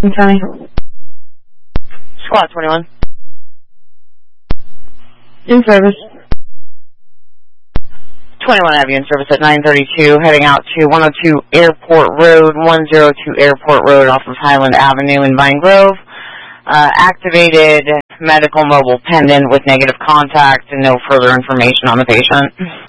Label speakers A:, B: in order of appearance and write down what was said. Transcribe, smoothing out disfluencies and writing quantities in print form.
A: County.
B: Squad 21.
A: In service.
B: 21 Avenue in service at 932, heading out to 102 Airport Road, 102 Airport Road off of Highland Avenue in Vine Grove. Activated medical mobile pendant with negative contact and no further information on the patient.